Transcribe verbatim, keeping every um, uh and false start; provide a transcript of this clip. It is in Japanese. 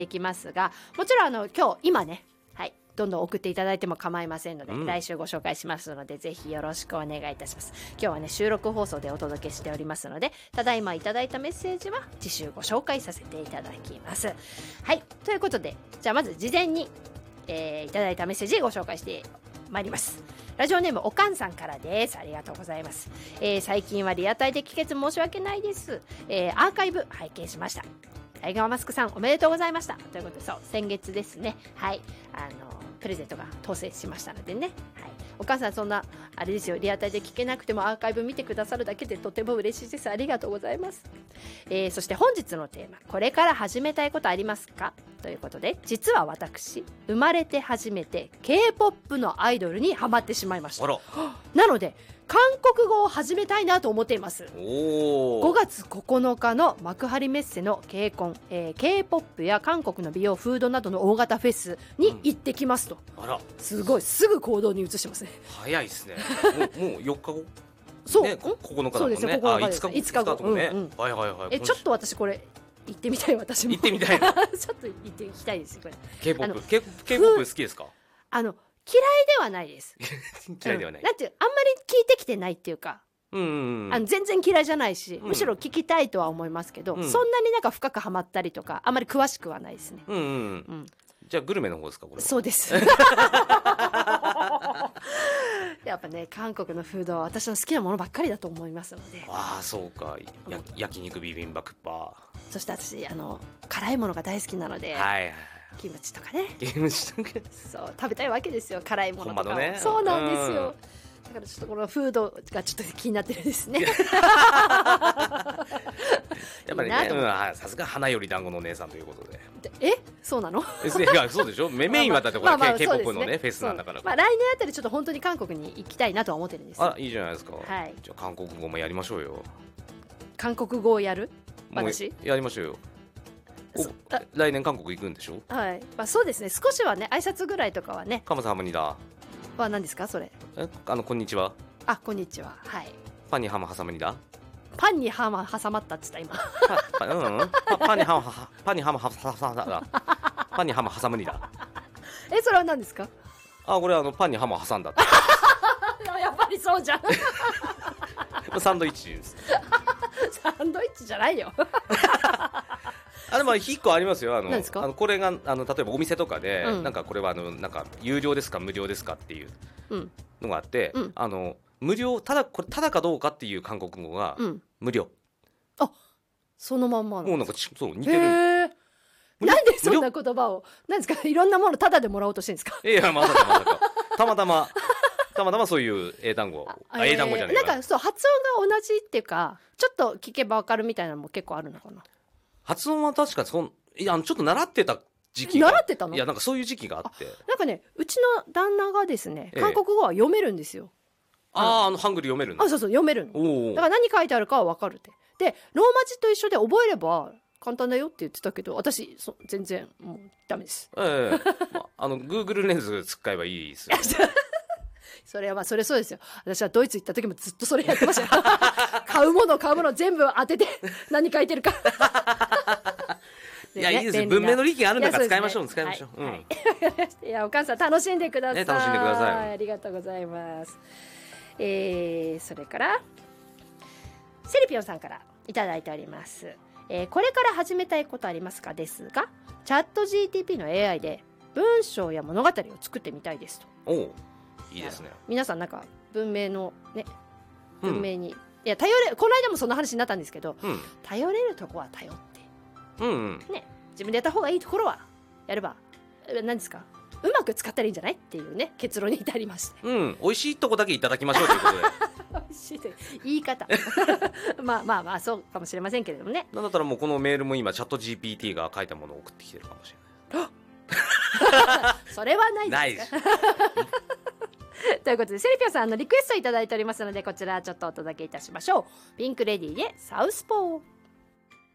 いきますが、もちろんあの今日今ね、はい、どんどん送っていただいても構いませんので、うん、来週ご紹介しますので、ぜひよろしくお願いいたします。今日はね収録放送でお届けしておりますので、ただいまいただいたメッセージは次週ご紹介させていただきます。はい、ということで、じゃあまず事前に、えー、いただいたメッセージご紹介してまいります。ラジオネームおかんさんからです。ありがとうございます。えー、最近はリアタイで聞けず申し訳ないです。えー、アーカイブ拝見しました。タイガーマスクさんおめでとうございました。ということで、そう先月ですね、はい、あのプレゼントが当選しましたのでね、はい、お母さんそんなあれですよ、リアタイで聞けなくてもアーカイブ見てくださるだけでとても嬉しいです。ありがとうございます。えー、そして本日のテーマ、これから始めたいことありますかということで、実は私生まれて初めて K-ポップ のアイドルにハマってしまいました。 あら。 なので韓国語を始めたいなと思っています。 おごがつここのかの幕張メッセの K コン、えー、K-ポップ や韓国の美容フードなどの大型フェスに行ってきますと、 うん、あら、 すごいすぐ行動に移してますね。 早いですね。もう、もうよっかごそう、 ね、ここのかだもんね。 そうですね、ここのかです。 いつかご、 いつかご、 ね、 うんうん、 はいはいはい。 え、ちょっと私これ行ってみたい。私も行ってみたいな。 ちょっと行ってみたいですこれ。 K-ポップ、K-ポップ好きですか？ あの嫌いではないです。 嫌いではない。 なんていう、あんまり聞いてきてないっていうか、 うんうんうん、 あの全然嫌いじゃないし、 うん、 むしろ聞きたいとは思いますけど、うん、そんなになんか深くハマったりとかあんまり詳しくはないですね。 うんうんうん、じゃあグルメの方ですかこれは？そうですやっぱね、韓国のフードは私の好きなものばっかりだと思いますので。 ああ、そうか。や焼肉ビビンバクッパー。 そして私あの辛いものが大好きなので、 はいはい、 キムチとかね、 キムチとかそう食べたいわけですよ、辛いものとか、 ね、 そうなんですよ、うん、だからちょっとこのフードがちょっと気になってるんですね。 やっぱりね、さすが花より団子のお姉さんということで。 え、そうなの？ いや、そうでしょ。メインはだってこれ K-ポップ のねフェスなんだから。 まあ来年あたりちょっと本当に韓国に行きたいなとは思ってるんです。 あ、いいじゃないですか。 はい。 じゃあ韓国語もやりましょうよ。 韓国語をやる？私？ やりましょうよ。来年韓国行くんでしょ？ はい。まあそうですね。少しはね、挨拶ぐらいとかはね。 カムサハムニダ。 は何ですかそれ？ え、あのこんにちは。 あ、こんにちは。はい。 パンにハム挟むにだ。 パンにハム挟まったっつった今。 パ, うん、パ, パンにハムパンにハム挟だ。パンにハム挟むにだ。 え、それは何ですか？ あ、これはあのパンにハム挟んだ。 やっぱりそうじゃん。 サンドイッチです。 サンドイッチじゃないよ。 あ、でも一個ありますよ。あの、 何ですか？ あのこれがあの例えばお店とかで、 うん、 なんかこれはあのなんか有料ですか無料ですかっていうのがあって、 うん、 あの無料、ただこれただかどうかっていう韓国語が、うん、無料。 あ、そのまんまもうなんかそう似てる。 なんでそんな言葉を、なんですか、いろんなものただでもらおうとしてるんですか？ いや、まさかまさか。たまたまたまたまそういう英単語、あ、英単語じゃないか。 なんかそう発音が同じっていうか、ちょっと聞けばわかるみたいなのも結構あるのかな。 発音は確かそん、いや、ちょっと習ってた時期が。 習ってたの？ いや、なんかそういう時期があって。 なんかね、うちの旦那がですね、韓国語は読めるんですよ。 ええ、ああ、あのハングル読めるの？ あ、そうそう、読めるの。だから何書いてあるかはわかるって。で、ローマ字と一緒で覚えれば簡単だよって言ってたけど、私そ全然もうダメです。 ええ、まあ、あの Google レンズ使えばいいですよ。 それはまあそれそうですよ。私はドイツ行った時もずっとそれやってましたよ。買うもの買うもの全部当てて何書いてるか。 いや、いいですよ。文明の利器があるんだから使いましょう、使いましょう。 いや、お母さん楽しんでください。 楽しんでください。 ありがとうございます。えー、それからセリピョンさんからいただいております。えー、これから始めたいことありますかですが、チャット ジーティーピー の エーアイ で文章や物語を作ってみたいですと。 おお、いいですね。 皆さんなんか文明のね、文明に、うん、いや頼れ、この間もその話になったんですけど、うん、頼れるとこは頼って、うんうん、ね、自分でやった方がいいところはやれば、何ですか、うまく使ったらいいんじゃないっていうね、結論に至りまして、 うん、美味しいとこだけいただきましょうということで。 美味しいという言い方。まあまあまあそうかもしれませんけれどもね。 なんだったらもうこのメールも今チャット ジーピーティー が書いたものを送ってきてるかもしれない。 それはないですか。ないということで、セリピョさんのリクエストいただいておりますので、こちらちょっとお届けいたしましょう。ピンクレディーでサウスポー。